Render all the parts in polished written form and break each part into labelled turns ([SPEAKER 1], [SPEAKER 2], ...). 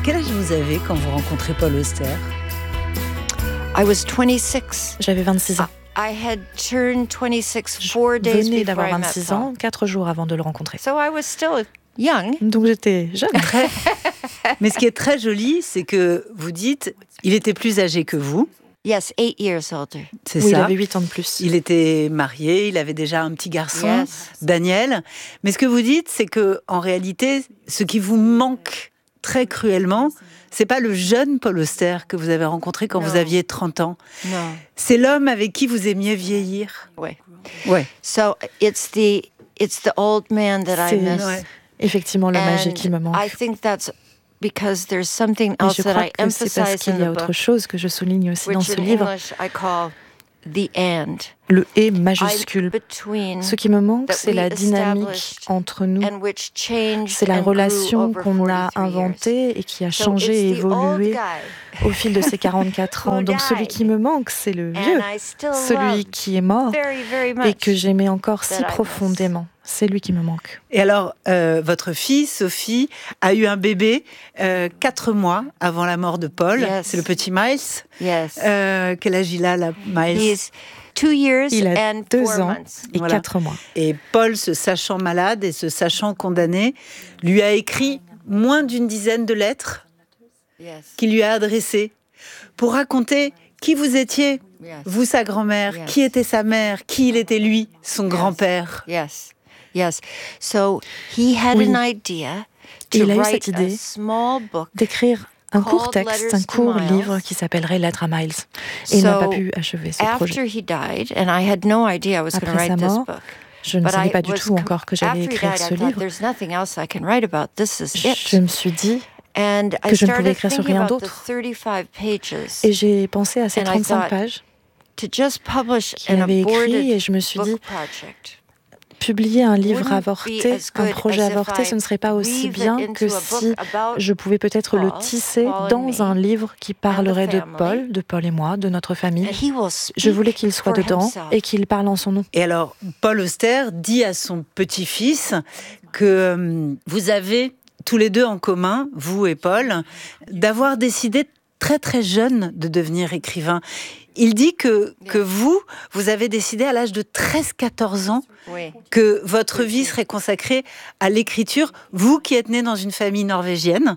[SPEAKER 1] Quel âge vous avez quand vous rencontrez Paul Auster ?
[SPEAKER 2] I was 26.
[SPEAKER 3] J'avais 26 ans.
[SPEAKER 2] I had turned 26
[SPEAKER 3] Je
[SPEAKER 2] 4 days
[SPEAKER 3] venais
[SPEAKER 2] before
[SPEAKER 3] d'avoir
[SPEAKER 2] I met
[SPEAKER 3] 26
[SPEAKER 2] Paul.
[SPEAKER 3] ans, 4 jours avant de le rencontrer.
[SPEAKER 2] So I was still young.
[SPEAKER 3] Donc j'étais jeune.
[SPEAKER 1] Mais ce qui est très joli, c'est que vous dites, il était plus âgé que vous.
[SPEAKER 2] Yes, 8 years older.
[SPEAKER 1] C'est
[SPEAKER 3] Oui, il
[SPEAKER 1] ça.
[SPEAKER 3] avait 8 ans de plus.
[SPEAKER 1] Il était marié, il avait déjà un petit garçon,
[SPEAKER 2] Yes.
[SPEAKER 1] Daniel. Mais ce que vous dites, c'est que en réalité, ce qui vous manque très cruellement, c'est pas le jeune Paul Auster que vous avez rencontré quand
[SPEAKER 2] Non.
[SPEAKER 1] vous aviez 30 ans.
[SPEAKER 2] No.
[SPEAKER 1] C'est l'homme avec qui vous aimiez vieillir.
[SPEAKER 2] Ouais.
[SPEAKER 1] Ouais.
[SPEAKER 2] So it's the old man that I
[SPEAKER 3] C'est
[SPEAKER 2] miss.
[SPEAKER 1] Ouais.
[SPEAKER 3] effectivement l'homme âgé
[SPEAKER 2] And
[SPEAKER 3] qui me manque.
[SPEAKER 2] I think that's because there's something
[SPEAKER 3] Et
[SPEAKER 2] else
[SPEAKER 3] je
[SPEAKER 2] that
[SPEAKER 3] crois
[SPEAKER 2] I
[SPEAKER 3] que c'est parce
[SPEAKER 2] emphasize
[SPEAKER 3] qu'il
[SPEAKER 2] in
[SPEAKER 3] y a
[SPEAKER 2] the
[SPEAKER 3] autre
[SPEAKER 2] book,
[SPEAKER 3] chose que je souligne aussi dans
[SPEAKER 2] which
[SPEAKER 3] ce
[SPEAKER 2] in
[SPEAKER 3] livre,
[SPEAKER 2] English I call the and.
[SPEAKER 3] le « et »
[SPEAKER 2] I
[SPEAKER 3] majuscule.
[SPEAKER 2] between
[SPEAKER 3] Ce qui me manque,
[SPEAKER 2] that
[SPEAKER 3] c'est
[SPEAKER 2] we
[SPEAKER 3] la dynamique
[SPEAKER 2] established
[SPEAKER 3] entre nous.
[SPEAKER 2] and which changed
[SPEAKER 3] C'est la
[SPEAKER 2] and grew
[SPEAKER 3] relation
[SPEAKER 2] over
[SPEAKER 3] qu'on a
[SPEAKER 2] 43 years.
[SPEAKER 3] inventée et qui a
[SPEAKER 2] So
[SPEAKER 3] changé et
[SPEAKER 2] it's the old
[SPEAKER 3] évolué
[SPEAKER 2] guy
[SPEAKER 3] au fil de ces 44 ans.
[SPEAKER 2] who
[SPEAKER 3] Donc celui
[SPEAKER 2] died.
[SPEAKER 3] qui me manque, c'est le vieux,
[SPEAKER 2] And I still
[SPEAKER 3] celui
[SPEAKER 2] love
[SPEAKER 3] qui est mort
[SPEAKER 2] very, very
[SPEAKER 3] et
[SPEAKER 2] much.
[SPEAKER 3] que j'aimais encore
[SPEAKER 2] that
[SPEAKER 3] si
[SPEAKER 2] I miss.
[SPEAKER 3] profondément. C'est lui qui me manque.
[SPEAKER 1] Et alors, votre fille, Sophie, a eu un bébé 4 mois avant la mort de Paul.
[SPEAKER 2] Yes.
[SPEAKER 1] C'est le petit Miles.
[SPEAKER 2] Yes.
[SPEAKER 1] Quel âge il a, là, Miles ?
[SPEAKER 2] He's 2 years
[SPEAKER 3] Il a
[SPEAKER 2] and
[SPEAKER 3] 2
[SPEAKER 2] 4
[SPEAKER 3] ans
[SPEAKER 2] months.
[SPEAKER 3] et
[SPEAKER 1] Voilà.
[SPEAKER 3] 4 mois.
[SPEAKER 1] Et Paul, se sachant malade et se sachant condamné, lui a écrit moins d'une dizaine de lettres
[SPEAKER 2] Yes.
[SPEAKER 1] qu'il lui a adressées pour raconter qui vous étiez,
[SPEAKER 2] Yes.
[SPEAKER 1] vous, sa grand-mère,
[SPEAKER 2] Yes.
[SPEAKER 1] qui était sa mère, qui il était lui, son grand-père.
[SPEAKER 2] Yes. Yes. So he had
[SPEAKER 3] Oui.
[SPEAKER 2] an idea
[SPEAKER 3] Et
[SPEAKER 2] to
[SPEAKER 3] il a eu
[SPEAKER 2] write
[SPEAKER 3] cette
[SPEAKER 2] a
[SPEAKER 3] idée
[SPEAKER 2] small book.
[SPEAKER 3] D'écrire un court
[SPEAKER 2] Called
[SPEAKER 3] texte,
[SPEAKER 2] Letters
[SPEAKER 3] un
[SPEAKER 2] to
[SPEAKER 3] court
[SPEAKER 2] Miles.
[SPEAKER 3] livre qui s'appellerait Lettres à Miles. Et il n'a pas
[SPEAKER 2] So,
[SPEAKER 3] pu achever ce projet.
[SPEAKER 2] After he died, and I had no idea I was going to
[SPEAKER 3] Après sa
[SPEAKER 2] write this
[SPEAKER 3] mort,
[SPEAKER 2] book.
[SPEAKER 3] Je ne
[SPEAKER 2] But
[SPEAKER 3] savais
[SPEAKER 2] I
[SPEAKER 3] pas du
[SPEAKER 2] was
[SPEAKER 3] tout encore que j'allais
[SPEAKER 2] after he
[SPEAKER 3] écrire
[SPEAKER 2] died,
[SPEAKER 3] ce
[SPEAKER 2] I thought
[SPEAKER 3] livre.
[SPEAKER 2] there's nothing else I can write about. This is
[SPEAKER 3] Je
[SPEAKER 2] it.
[SPEAKER 3] me suis dit,
[SPEAKER 2] And I
[SPEAKER 3] que je ne pouvais
[SPEAKER 2] started
[SPEAKER 3] écrire sur
[SPEAKER 2] thinking
[SPEAKER 3] rien
[SPEAKER 2] about the
[SPEAKER 3] d'autre.
[SPEAKER 2] 35 pages
[SPEAKER 3] et j'ai pensé à ces
[SPEAKER 2] And I
[SPEAKER 3] 35
[SPEAKER 2] thought,
[SPEAKER 3] pages
[SPEAKER 2] to just publish
[SPEAKER 3] qu'il
[SPEAKER 2] an
[SPEAKER 3] avait écrit
[SPEAKER 2] aborted
[SPEAKER 3] et je me suis dit,
[SPEAKER 2] book project.
[SPEAKER 3] publier un livre
[SPEAKER 2] Wouldn't be
[SPEAKER 3] avorté,
[SPEAKER 2] as
[SPEAKER 3] un
[SPEAKER 2] good
[SPEAKER 3] projet
[SPEAKER 2] as if
[SPEAKER 3] avorté,
[SPEAKER 2] I
[SPEAKER 3] ce ne serait pas aussi
[SPEAKER 2] weave it
[SPEAKER 3] bien
[SPEAKER 2] into
[SPEAKER 3] que
[SPEAKER 2] a book
[SPEAKER 3] si
[SPEAKER 2] about
[SPEAKER 3] je pouvais peut-être le
[SPEAKER 2] Paul,
[SPEAKER 3] tisser
[SPEAKER 2] Paul and
[SPEAKER 3] dans
[SPEAKER 2] me,
[SPEAKER 3] un livre qui parlerait de
[SPEAKER 2] family.
[SPEAKER 3] Paul et moi, de notre famille.
[SPEAKER 2] And he will speak
[SPEAKER 3] Je voulais qu'il soit
[SPEAKER 2] for
[SPEAKER 3] dedans
[SPEAKER 2] himself.
[SPEAKER 3] et qu'il parle en son nom.
[SPEAKER 1] Et alors, Paul Auster dit à son petit-fils que vous avez tous les deux en commun, vous et Paul, d'avoir décidé très très jeune de devenir écrivain. Il dit que vous avez décidé à l'âge de 13-14 ans
[SPEAKER 2] Oui.
[SPEAKER 1] que votre vie serait consacrée à l'écriture. Vous qui êtes né dans une famille norvégienne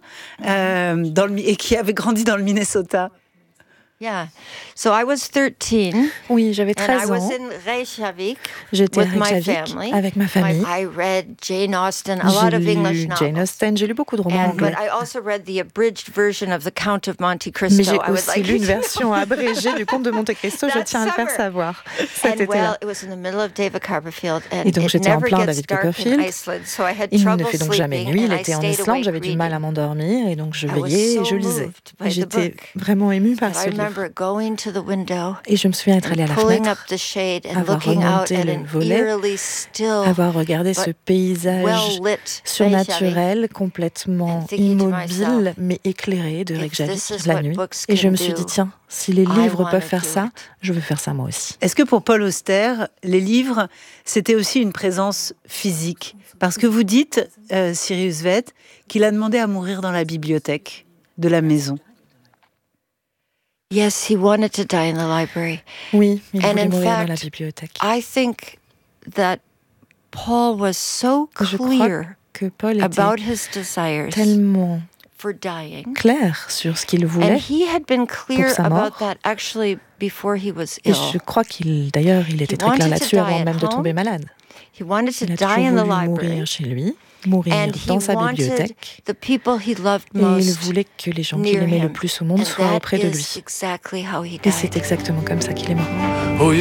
[SPEAKER 1] et qui avez grandi dans le Minnesota.
[SPEAKER 2] Yeah. So I was 13
[SPEAKER 3] Oui, j'avais
[SPEAKER 2] and I
[SPEAKER 3] 13
[SPEAKER 2] was
[SPEAKER 3] ans.
[SPEAKER 2] in Reykjavik
[SPEAKER 3] J'étais à
[SPEAKER 2] with my
[SPEAKER 3] Reykjavik
[SPEAKER 2] family.
[SPEAKER 3] avec ma famille.
[SPEAKER 2] I read Jane Austen, a lot
[SPEAKER 3] J'ai
[SPEAKER 2] of English
[SPEAKER 3] lu
[SPEAKER 2] novels.
[SPEAKER 3] Jane Austen, j'ai lu beaucoup de romans
[SPEAKER 2] But
[SPEAKER 3] anglais.
[SPEAKER 2] I also read the abridged version of The Count of Monte
[SPEAKER 3] Mais
[SPEAKER 2] Cristo.
[SPEAKER 3] j'ai
[SPEAKER 2] I would
[SPEAKER 3] aussi
[SPEAKER 2] like
[SPEAKER 3] lu
[SPEAKER 2] you
[SPEAKER 3] une
[SPEAKER 2] to
[SPEAKER 3] version abrégée du Comte de Monte Cristo. Je
[SPEAKER 2] That
[SPEAKER 3] tiens à le faire
[SPEAKER 2] summer.
[SPEAKER 3] savoir cet
[SPEAKER 2] And
[SPEAKER 3] été-là.
[SPEAKER 2] it was in the middle of David Copperfield, and
[SPEAKER 3] Et donc,
[SPEAKER 2] it
[SPEAKER 3] j'étais en
[SPEAKER 2] never
[SPEAKER 3] plein
[SPEAKER 2] gets
[SPEAKER 3] David
[SPEAKER 2] dark in
[SPEAKER 3] Copperfield.
[SPEAKER 2] Iceland, so I had
[SPEAKER 3] Il ne
[SPEAKER 2] trouble
[SPEAKER 3] fait donc jamais
[SPEAKER 2] sleeping,
[SPEAKER 3] nuit. Il
[SPEAKER 2] and I
[SPEAKER 3] était en
[SPEAKER 2] stayed
[SPEAKER 3] Islande,
[SPEAKER 2] awake
[SPEAKER 3] j'avais du mal à
[SPEAKER 2] reading.
[SPEAKER 3] m'endormir et donc je
[SPEAKER 2] I was
[SPEAKER 3] veillais
[SPEAKER 2] so
[SPEAKER 3] et je lisais.
[SPEAKER 2] moved by the
[SPEAKER 3] J'étais
[SPEAKER 2] book.
[SPEAKER 3] vraiment émue par
[SPEAKER 2] But
[SPEAKER 3] ce
[SPEAKER 2] I
[SPEAKER 3] livre.
[SPEAKER 2] remember going to the window
[SPEAKER 3] Et je me souviens être allée à
[SPEAKER 2] and
[SPEAKER 3] la
[SPEAKER 2] pulling
[SPEAKER 3] fenêtre,
[SPEAKER 2] up the shade and
[SPEAKER 3] avoir
[SPEAKER 2] looking out
[SPEAKER 3] remonté
[SPEAKER 2] at
[SPEAKER 3] le
[SPEAKER 2] an
[SPEAKER 3] volet,
[SPEAKER 2] eerily still,
[SPEAKER 3] avoir regardé ce
[SPEAKER 2] but
[SPEAKER 3] paysage
[SPEAKER 2] well-lit
[SPEAKER 3] surnaturel, complètement
[SPEAKER 2] and thinking to
[SPEAKER 3] immobile,
[SPEAKER 2] myself,
[SPEAKER 3] mais éclairé de
[SPEAKER 2] if
[SPEAKER 3] Reykjavik
[SPEAKER 2] this is
[SPEAKER 3] la
[SPEAKER 2] what
[SPEAKER 3] nuit.
[SPEAKER 2] books
[SPEAKER 3] Et je
[SPEAKER 2] can
[SPEAKER 3] me suis
[SPEAKER 2] do,
[SPEAKER 3] dit, tiens, si les
[SPEAKER 2] I
[SPEAKER 3] livres
[SPEAKER 2] wanna
[SPEAKER 3] peuvent faire
[SPEAKER 2] do
[SPEAKER 3] ça,
[SPEAKER 2] it.
[SPEAKER 3] je veux faire ça moi aussi.
[SPEAKER 1] Est-ce que pour Paul Auster, les livres, c'était aussi une présence physique ? Parce que vous dites, Sirius Vett, qu'il a demandé à mourir dans la bibliothèque de la maison.
[SPEAKER 2] yes, he wanted to die in the library.
[SPEAKER 3] Oui, il
[SPEAKER 2] And
[SPEAKER 3] voulait
[SPEAKER 2] in
[SPEAKER 3] mourir dans la
[SPEAKER 2] fact,
[SPEAKER 3] bibliothèque.
[SPEAKER 2] I think that Paul was so
[SPEAKER 3] Je crois
[SPEAKER 2] clear
[SPEAKER 3] que Paul était
[SPEAKER 2] about his desires
[SPEAKER 3] tellement
[SPEAKER 2] for dying.
[SPEAKER 3] clair sur ce qu'il
[SPEAKER 2] And
[SPEAKER 3] voulait.
[SPEAKER 2] he had been clear
[SPEAKER 3] sa
[SPEAKER 2] about
[SPEAKER 3] mort.
[SPEAKER 2] that actually before he was
[SPEAKER 3] Et
[SPEAKER 2] ill.
[SPEAKER 3] je crois d'ailleurs, il était très clair
[SPEAKER 2] wanted to
[SPEAKER 3] là-dessus
[SPEAKER 2] die
[SPEAKER 3] avant
[SPEAKER 2] at
[SPEAKER 3] même de
[SPEAKER 2] home.
[SPEAKER 3] tomber malade.
[SPEAKER 2] He wanted to
[SPEAKER 3] Il a
[SPEAKER 2] die
[SPEAKER 3] toujours
[SPEAKER 2] in the
[SPEAKER 3] voulu
[SPEAKER 2] library.
[SPEAKER 3] mourir chez lui, mourir
[SPEAKER 2] And he
[SPEAKER 3] dans sa
[SPEAKER 2] wanted
[SPEAKER 3] bibliothèque.
[SPEAKER 2] the people he loved
[SPEAKER 3] Et il
[SPEAKER 2] most
[SPEAKER 3] voulait que les gens qu'il
[SPEAKER 2] near
[SPEAKER 3] aimait le
[SPEAKER 2] him.
[SPEAKER 3] plus au monde
[SPEAKER 2] And
[SPEAKER 3] soient
[SPEAKER 2] that
[SPEAKER 3] auprès de
[SPEAKER 2] is
[SPEAKER 3] lui.
[SPEAKER 2] exactly how he
[SPEAKER 3] Et c'est
[SPEAKER 2] died.
[SPEAKER 3] exactement comme ça qu'il est mort.
[SPEAKER 4] Oh,